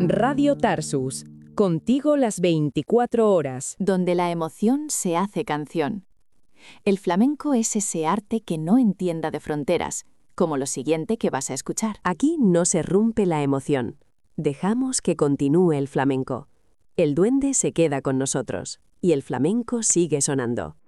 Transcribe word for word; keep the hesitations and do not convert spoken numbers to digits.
Radio Tarsus, contigo las veinticuatro horas. Donde la emoción se hace canción. El flamenco es ese arte que no entienda de fronteras, como lo siguiente que vas a escuchar. Aquí no se rompe la emoción. Dejamos que continúe el flamenco. El duende se queda con nosotros y el flamenco sigue sonando.